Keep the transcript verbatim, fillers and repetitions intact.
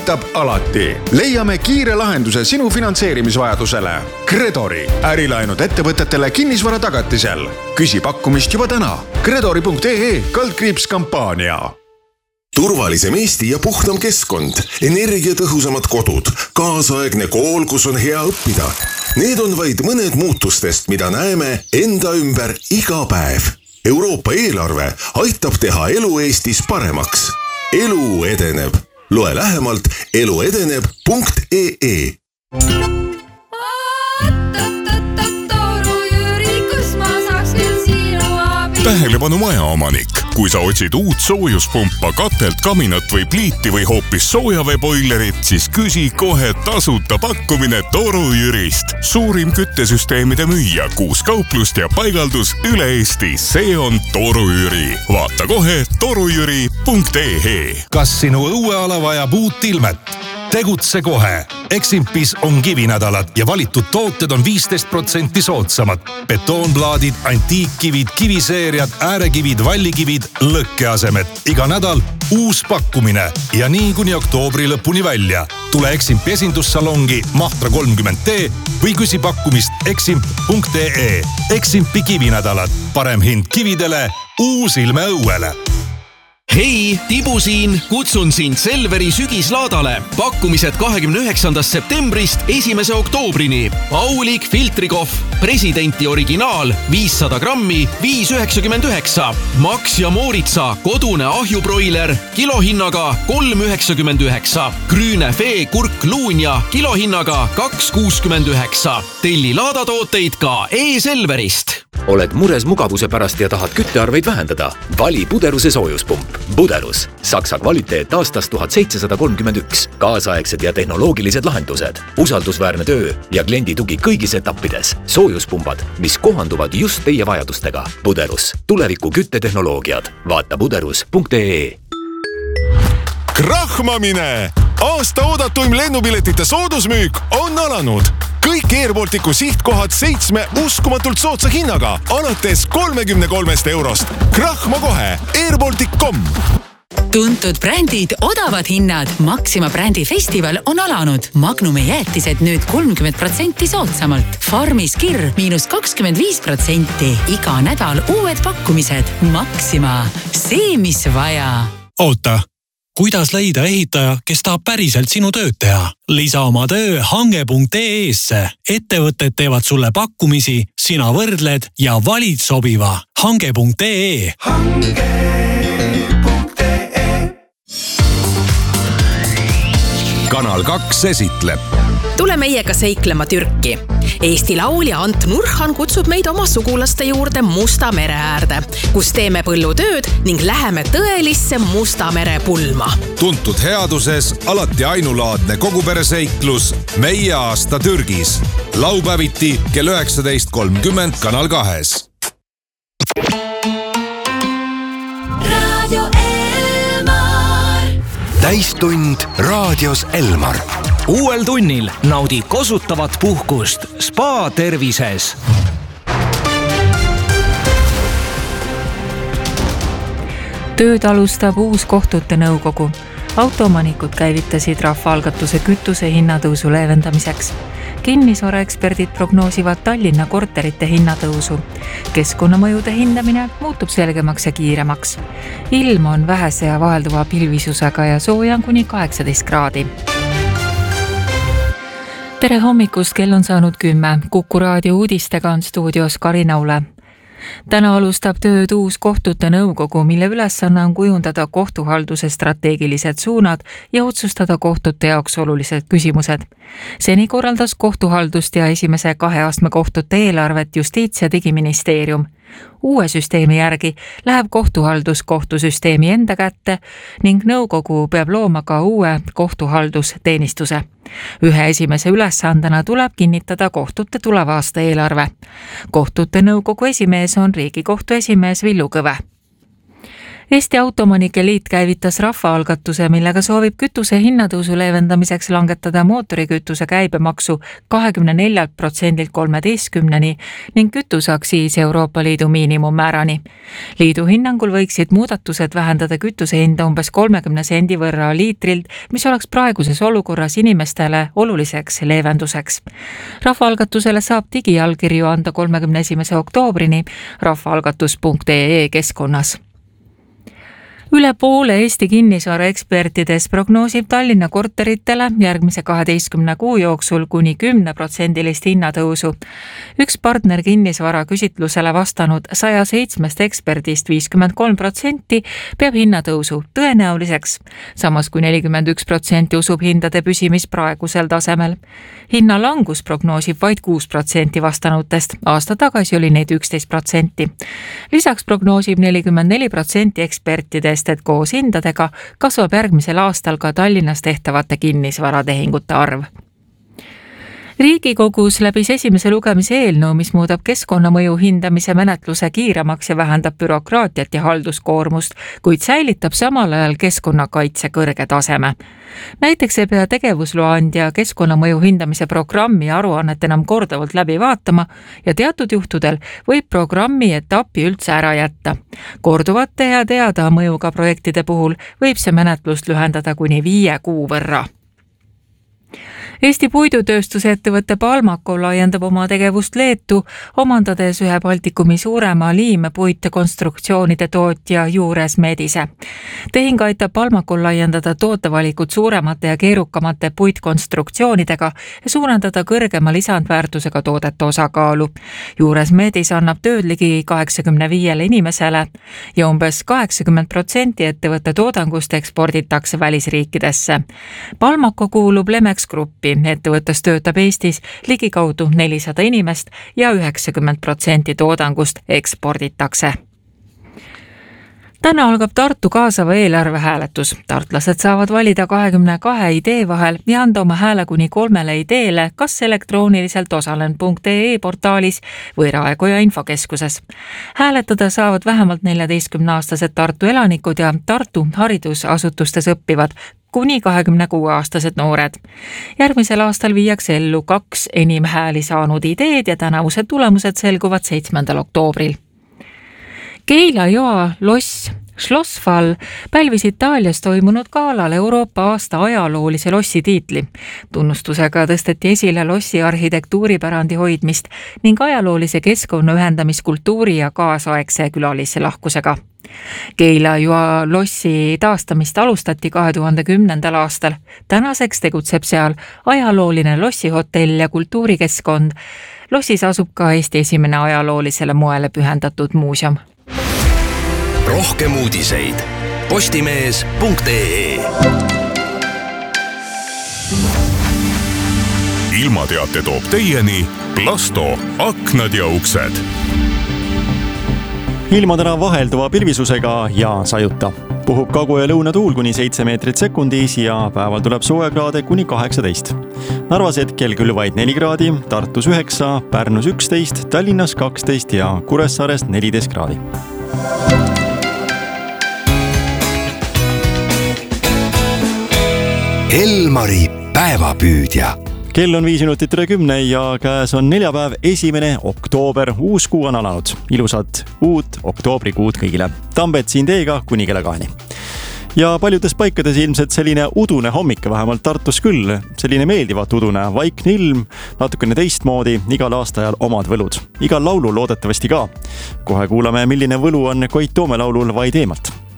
aitab alati. Leiame kiire lahenduse sinu finantseerimisvajadusele. Kredori, ärilaenud ettevõtetele kinnisvara tagatisel. Küsi pakkumist juba täna. Kredori punkt ee kaldkriips kampaania. Turvalisem Eesti ja puhtam keskkond, energiatõhusamad kodud, kaasaegne kool, kus on hea õppida. Need on vaid mõned muutustest, mida näeme enda ümber iga päev. Euroopa eelarve aitab teha elu Eestis paremaks. Elu edeneb. Loe lähemalt eluedeneb punkt ee. Tähelepanu majaomanik. Kui sa otsid uut soojuspumpa, katelt, kaminat või pliiti või hoopis soojaveeboilerit, siis küsi kohe tasuta pakkumine Toru Jürist. Suurim küttesüsteemide müüja, kuus kauplust ja paigaldus üle Eesti. See on Toru Jüri. Vaata kohe torujüri punkt ee. Kas sinu õueala vajab uut ilmet? Tegutse kohe. Eximpis on kivinädalad ja valitud tooted on viisteist protsenti soodsamad. Betoonplaadid, antiikkivid, kiviseeriad, äärekivid, vallikivid, lõkkeasemed. Iga nädal uus pakkumine ja nii kuni oktoobri lõpuni välja. Tule Eximpi esindussalongi Mahtra kolmkümmend D või küsi pakkumist eximp punkt ee. Eximpi kivinädalad. Parem hind kividele, uus ilme õuele. Hei, Tibu siin, kutsun sind Selveri sügislaadale. Pakkumised kahekümne üheksandast septembrist esimese oktoobrini. Aulik filtrikohv, presidenti originaal, viissada grammi, viis üheksakümmend üheksa. Max ja Mooritsa, kodune ahjuproiler, kilohinnaga kolm üheksakümmend üheksa. Grüne Fee kurk luunja, kilohinnaga kaks kuuskümmend üheksa. Telli laadatooteid ka e-Selverist. Oled mures mugavuse pärast ja tahad küttearveid vähendada? Vali Buderuse soojuspump. Buderus. Saksa kvaliteet aastast tuhat seitsesada kolmkümmend üks. Kaasaegsed ja tehnoloogilised lahendused. Usaldusväärne töö ja kliendi tugi kõigis etappides. Soojuspumbad, mis kohanduvad just teie vajadustega. Buderus. Tuleviku küttetehnoloogiad. Vaata buderus punkt ee. Krahmamine! Aasta oodatuim lennupiletite soodusmüük on alanud. Kõik Airbalticu sihtkohad seitsme uskumatult soodsa hinnaga, alates kolmekümne kolmest eurost. Krahma kohe, airbaltic punkt com. Tuntud brändid, odavad hinnad. Maxima brändi festival on alanud. Magnumi jäätised nüüd kolmkümmend protsenti soodsamalt. Farmis kirr miinus kakskümmend viis protsenti. Iga nädal uued pakkumised. Maxima. See, mis vaja. Oota. Kuidas leida ehitaja, kes tahab päriselt sinu tööd teha? Lisa oma töö hange punkt ee-sse. Ettevõtted teevad sulle pakkumisi, sina võrdled ja valid sobiva. hange punkt ee. hange punkt ee. Kanal kaks esitleb. Tule meiega seiklema Türki. Eesti laulja Ant Nurhan kutsub meid oma sugulaste juurde Musta mere äärde, kus teeme põllutööd ning läheme tõelisse Musta mere pulma. Tuntud headuses alati ainulaadne kogupereseiklus Meie aasta Türgis. Laupäeviti kell üheksateist kolmkümmend Kanal kahes. Radio Elmar. Täistund raadios Elmar. Uuel tunnil naudi kosutavat puhkust Spa tervises. Tööd alustab uus kohtute nõukogu. Automanikud käivitasid rahvaalgatuse kütuse hinnatõusu leevendamiseks. Kinnisvaraeksperdid prognoosivad Tallinna korterite hinnatõusu. Keskkonnamõjude hindamine muutub selgemaks ja kiiremaks. Ilm on vähese ja vahelduva pilvisusega ja sooja on kuni kaheksateist kraadi. Tere hommikust, kell on saanud kümme. Kuku raadio uudistega on stuudios Karin Aule. Täna alustab tööd uus kohtute nõukogu, mille ülesanne on kujundada kohtuhalduse strateegilised suunad ja otsustada kohtute jaoks olulised küsimused. Seni korraldas kohtuhaldust ja esimese kahe astme kohtute eelarvet Justiits- ja Digiministeerium. Uue süsteemi järgi läheb kohtuhaldus kohtusüsteemi enda kätte ning nõukogu peab looma ka uue kohtuhaldusteenistuse. Ühe esimese ülesandena tuleb kinnitada kohtute tuleva aasta eelarve. Kohtute nõukogu esimees on Riigikohtu esimees Villu Kõve. Eesti Autoomanike Liit käivitas rahvaalgatuse, millega soovib kütuse hinnatõusu leevendamiseks langetada mootorikütuse käibemaksu kahekümne neljalt protsendilt kolmeteistkümneni ning kütuseaktsiis Euroopa Liidu miinimummäärani. Liidu hinnangul võiksid muudatused vähendada kütuse hinda umbes kolmekümne sendi võrra liitrilt, mis oleks praeguses olukorras inimestele oluliseks leevenduseks. Rahvaalgatusele saab digiallkirju anda kolmekümne esimese oktoobrini rahvaalgatus punkt ee keskkonnas. Üle poole Eesti kinnisvara ekspertides prognoosib Tallinna korteritele järgmise kaheteistkümne kuu jooksul kuni kümne protsendilist hinnatõusu. Üks partner kinnisvara küsitlusele vastanud saja seitsmest eksperdist viiskümmend kolm protsenti peab hinnatõusu tõenäoliseks, samas kui nelikümmend üks protsenti usub hindade püsimis praegusel tasemel. Hinnalangus prognoosib vaid kuus protsenti vastanutest, aasta tagasi oli neid üksteist protsenti. Lisaks prognoosib nelikümmend neli protsenti ekspertidest, et koos hindadega kasvab järgmisel aastal ka Tallinnas tehtavate kinnisvaratehingute arv. Riigikogus läbis esimese lugemise eelnõu, mis muudab keskkonnamõju hindamise menetluse kiiremaks ja vähendab bürokraatiat ja halduskoormust, kuid säilitab samal ajal keskkonnakaitse kõrge taseme. Näiteks ei pea tegevusloa andja keskkonnamõju hindamise programmi aruannet enam kordavalt läbi vaatama ja teatud juhtudel võib programmi etapi üldse ära jätta. Korduvate ja teada mõjuga projektide puhul võib see menetlust lühendada kuni viie kuu võrra. Eesti puidutööstuse ettevõtte Palmako laiendab oma tegevust Leetu, omandades ühe Baltikumi suurema liimepuite konstruktsioonide tootja Juures Medise. Tehing aitab Palmakol laiendada tootevalikut suuremate ja keerukamate puitkonstruktsioonidega ja suurendada kõrgema lisandväärtusega toodete osakaalu. Juures Medis annab tööd ligi kaheksakümne viiele inimesele ja umbes kaheksakümmend protsenti ettevõtte toodangust eksporditakse välisriikidesse. Palmako kuulub Lemex Gruppi. Ettevõttes töötab Eestis ligikaudu nelisada inimest ja üheksakümmend protsenti toodangust eksporditakse. Täna algab Tartu kaasava eelarve hääletus. Tartlased saavad valida kahekümne kahe idee vahel ja anda oma hääle kuni kolmele ideele kas elektrooniliselt osalen punkt ee portaalis või Raekoja infokeskuses. Hääletada saavad vähemalt neljateistkümneaastased Tartu elanikud ja Tartu haridusasutustes õppivad kuni kahekümne kuue aastased noored. Järgmisel aastal viiakse ellu kaks enim hääli saanud ideed ja tänavused tulemused selguvad seitsmendal oktoobril. Keila joa loss Schlossfall pälvis Itaalias toimunud galal Euroopa aasta ajaloolise lossi tiitli. Tunnustusega tõsteti esile lossi arhitektuuripärandi hoidmist ning ajaloolise keskkonna ühendamiskultuuri ja kaasaegse külalise lahkusega. Keila joa lossi taastamist alustati kahe tuhande kümnendal aastal. Tänaseks tegutseb seal ajalooline lossihotell ja kultuurikeskkond. Lossis asub ka Eesti esimene ajaloolisele moele pühendatud muuseum. Rohkem uudiseid postimees punkt ee. Ilmateate toob teieni Plasto aknad ja uksed. Ilma täna vahelduva pilvisusega ja sajuta. Puhub kagu- ja lõunatuul kuni seitse meetrit sekundis ja päeval tuleb soojakraade kuni kaheksateist. Narvas hetkel küll vaid neli kraadi, Tartus üheksa, Pärnus üksteist, Tallinnas kaksteist ja Kuressaarest neliteist kraadi. Elmari päevapüüdja. Kell on viis minutit üle kümne ja käes on neljapäev, esimene oktoober. Uus kuu on alanud. Ilusat uut oktoobrikuud kõigile. Tambet siin teiega kuni kella kaheni. Ja paljudes paikades ilmselt selline udune hommik, vähemalt Tartus küll. Selline meeldivat udune, vaikne ilm, natukene teistmoodi, igal aastajal omad võlud. Igal laulul loodetavasti ka. Kohe kuulame, milline võlu on Koit Toome laulul Vaid eemalt.